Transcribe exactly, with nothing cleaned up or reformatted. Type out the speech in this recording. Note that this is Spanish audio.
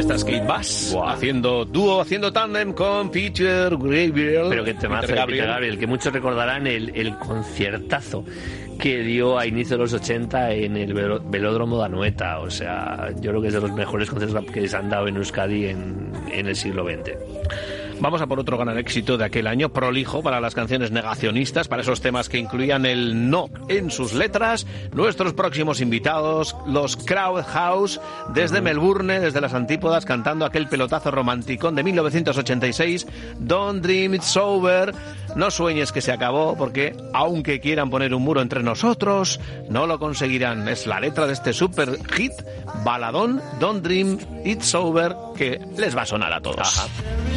Esta es Kate Bass, Wow. haciendo dúo, haciendo tándem con Peter Gabriel. Pero que temazo Peter de Gabriel. Peter Gabriel, que muchos recordarán el, el conciertazo que dio a inicio de los ochenta en el velo- Velódromo de Anoeta. O sea, yo creo que es de los mejores conciertos que se han dado en Euskadi en, en el siglo veinte. Vamos a por otro gran éxito de aquel año, prolijo para las canciones negacionistas, para esos temas que incluían el no en sus letras. Nuestros próximos invitados, los Crowd House, desde Melbourne, desde las antípodas, cantando aquel pelotazo romanticón de mil novecientos ochenta y seis, Don't Dream It's Over. No sueñes que se acabó, porque aunque quieran poner un muro entre nosotros, no lo conseguirán. Es la letra de este super hit, baladón, Don't Dream It's Over, que les va a sonar a todos. Ajá.